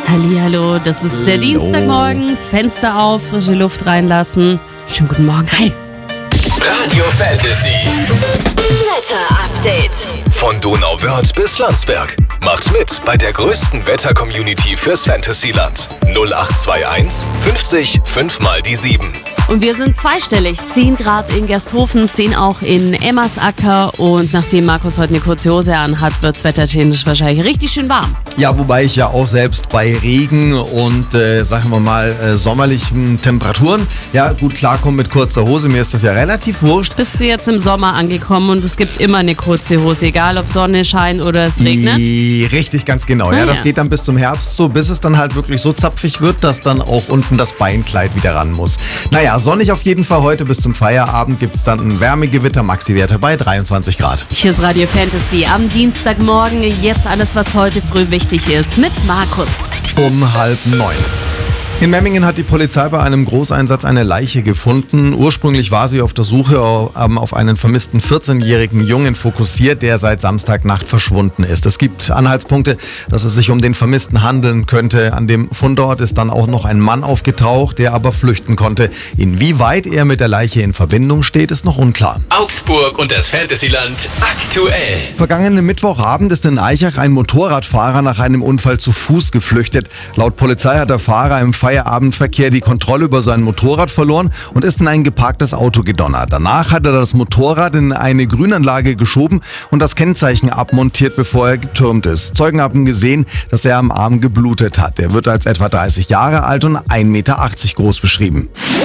Hallihallo, das ist der Dienstagmorgen. Fenster auf, frische Luft reinlassen. Schönen guten Morgen. Hi. Radio Fantasy. Wetter-Update. Von Donauwörth bis Landsberg. Macht mit bei der größten Wetter-Community fürs Fantasyland. 0821 50 5 mal die 7. Und wir sind zweistellig. 10 Grad in Gersthofen, 10 auch in Emmersacker. Und nachdem Markus heute eine kurze Hose anhat, wird es wettertechnisch wahrscheinlich richtig schön warm. Ja, wobei ich ja auch selbst bei Regen und, sagen wir mal, sommerlichen Temperaturen, ja gut klarkomme mit kurzer Hose. Mir ist das ja relativ wurscht. Bist du jetzt im Sommer angekommen und es gibt immer eine kurze Hose, egal ob Sonne scheint oder es regnet? Richtig, ganz genau. Ah, Ja, das ja. geht dann bis zum Herbst so, bis es dann halt wirklich so zapfig wird, dass dann auch unten das Beinkleid wieder ran muss. Naja, sonnig auf jeden Fall heute. Bis zum Feierabend gibt es dann ein Wärmegewitter, Maxi-Werte bei 23 Grad. Hier ist Radio Fantasy am Dienstagmorgen. Jetzt alles, was heute früh wichtig ist, mit Markus. Um 8:30. In Memmingen hat die Polizei bei einem Großeinsatz eine Leiche gefunden. Ursprünglich war sie auf der Suche auf einen vermissten 14-jährigen Jungen fokussiert, der seit Samstagnacht verschwunden ist. Es gibt Anhaltspunkte, dass es sich um den Vermissten handeln könnte. An dem Fundort ist dann auch noch ein Mann aufgetaucht, der aber flüchten konnte. Inwieweit er mit der Leiche in Verbindung steht, ist noch unklar. Augsburg und das Fantasyland aktuell. Vergangenen Mittwochabend ist in Aichach ein Motorradfahrer nach einem Unfall zu Fuß geflüchtet. Laut Polizei hat der Fahrer im Feierabendverkehr die Kontrolle über sein Motorrad verloren und ist in ein geparktes Auto gedonnert. Danach hat er das Motorrad in eine Grünanlage geschoben und das Kennzeichen abmontiert, bevor er getürmt ist. Zeugen haben gesehen, dass er am Arm geblutet hat. Er wird als etwa 30 Jahre alt und 1,80 Meter groß beschrieben.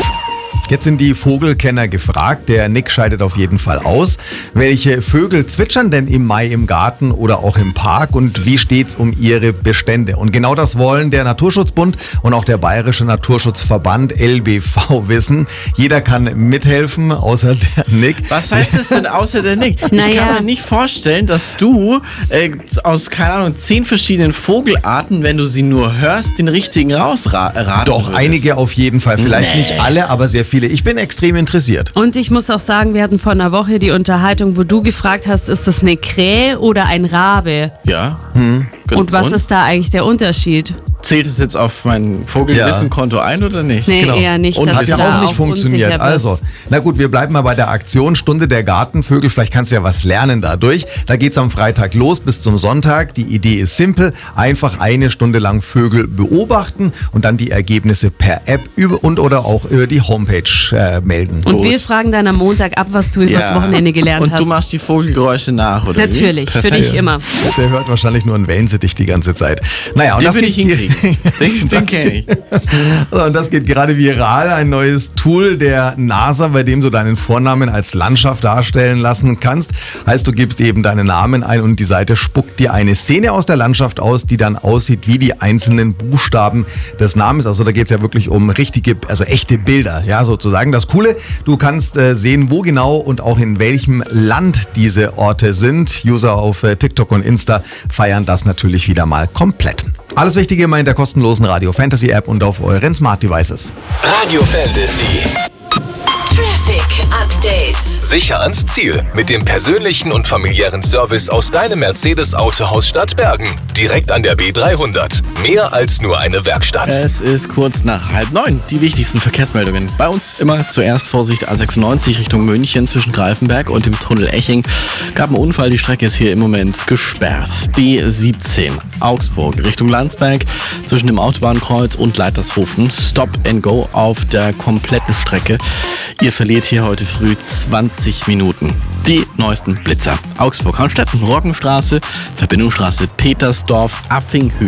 Jetzt sind die Vogelkenner gefragt. Der Nick scheidet auf jeden Fall aus. Welche Vögel zwitschern denn im Mai im Garten oder auch im Park und wie steht's um ihre Bestände? Und genau das wollen der Naturschutzbund und auch der Bayerische Naturschutzverband LBV wissen. Jeder kann mithelfen, außer der Nick. Was heißt es denn außer der Nick? Ich Naja. kann mir nicht vorstellen, dass du aus, keine Ahnung, 10 verschiedenen Vogelarten, wenn du sie nur hörst, den richtigen rausraten Doch, würdest. einige auf jeden Fall. Vielleicht nicht alle, aber sehr viele. Ich bin extrem interessiert. Und ich muss auch sagen, wir hatten vor einer Woche die Unterhaltung, wo du gefragt hast, ist das eine Krähe oder ein Rabe? Ja. Und was ist da eigentlich der Unterschied? Zählt es jetzt auf mein Vogelwissenkonto ein oder nicht? Nee, eher nicht. Und dass Hat du ja da auch nicht funktioniert. unsicher bist. Also, na gut, wir bleiben mal bei der Aktion Stunde der Gartenvögel. Vielleicht kannst du ja was lernen dadurch. Da geht's am Freitag los bis zum Sonntag. Die Idee ist simpel. Einfach eine Stunde lang Vögel beobachten und dann die Ergebnisse per App oder auch über die Homepage melden. Und wir fragen dann am Montag ab, was du übers Wochenende gelernt Und hast. du machst die Vogelgeräusche nach, oder Natürlich, wie? für dich immer. Der hört wahrscheinlich nur einen Wellensittich die ganze Zeit. Naja, und Den das will ich geht- hinkriegen. Den kenne ich. So, und das geht gerade viral. Ein neues Tool der NASA, bei dem du deinen Vornamen als Landschaft darstellen lassen kannst. Heißt, du gibst eben deinen Namen ein und die Seite spuckt dir eine Szene aus der Landschaft aus, die dann aussieht wie die einzelnen Buchstaben des Namens. Also da geht es ja wirklich um richtige, also echte Bilder, ja, sozusagen. Das Coole, du kannst sehen, wo genau und auch in welchem Land diese Orte sind. User auf TikTok und Insta feiern das natürlich wieder mal komplett. Alles Wichtige mal in der kostenlosen Radio Fantasy App und auf euren Smart Devices. Radio Fantasy. Traffic Update. Sicher ans Ziel mit dem persönlichen und familiären Service aus deinem Mercedes-Autohaus Stadtbergen. Direkt an der B300. Mehr als nur eine Werkstatt. Es ist kurz nach 8:30. Die wichtigsten Verkehrsmeldungen. Bei uns immer zuerst Vorsicht A96 Richtung München zwischen Greifenberg und dem Tunnel Eching. Gab einen Unfall, die Strecke ist hier im Moment gesperrt. B17 Augsburg Richtung Landsberg zwischen dem Autobahnkreuz und Leitershofen. Stop and Go auf der kompletten Strecke. Ihr verliert hier heute früh 20 Minuten. Die neuesten Blitzer. Augsburg-Haunstetten, Roggenstraße, Verbindungsstraße Petersdorf, Affinghöhe.